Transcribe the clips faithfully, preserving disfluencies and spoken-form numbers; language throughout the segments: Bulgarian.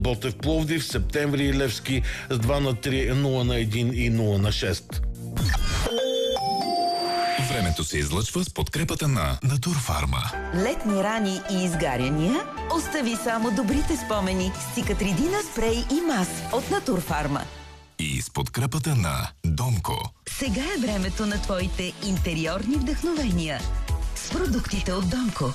Ботев Пловдив, Септември и Левски с два на три, нула на един и нула на шест. Времето се излъчва с подкрепата на Натурфарма. Летни рани и изгаряния? Остави само добрите спомени с Цикатридина спрей и мас от Натурфарма. И с подкрепата на Донко. Сега е времето на твоите интериорни вдъхновения с продуктите от Донко.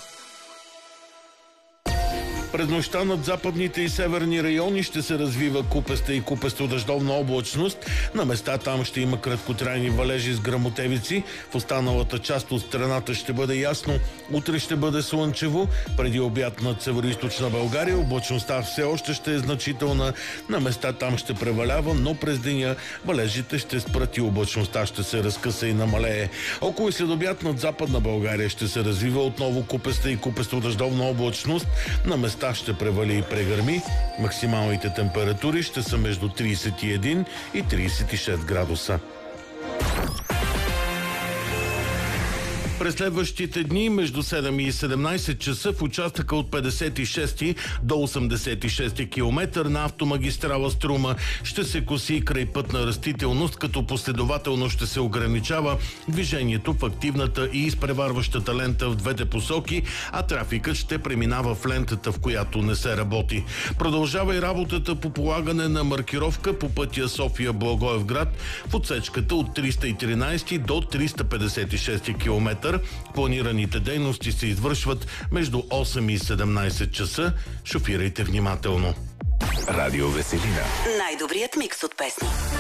През нощта над западните и северни райони ще се развива купеста и купесто-дъждовна облачност. На места там ще има краткотрайни валежи с гръмотевици. В останалата част от страната ще бъде ясно. Утре ще бъде слънчево. Преди обяд над североизточна България облачността все още ще е значителна. На места там ще превалява, но през деня валежите ще спрат и облачността ще се разкъса и намалее. Около след обяд над западна България ще се развива отново купеста и купесто-дъждовна облачност. На места ще превали и прегърми. Максималните температури ще са между тридесет и един и тридесет и шест градуса. През следващите дни между седем и седемнайсет часа в участъка от петдесет и шести до осемдесет и шести километър на автомагистрала Струма ще се коси крайпътна растителност, като последователно ще се ограничава движението в активната и изпреварващата лента в двете посоки, а трафикът ще преминава в лентата, в която не се работи. Продължава и работата по полагане на маркировка по пътя София-Благоевград в отсечката от триста и тринайсети до триста петдесет и шести километър. Планираните дейности се извършват между осем и седемнайсет часа. Шофирайте внимателно. Радио Веселина. Най-добрият микс от песни.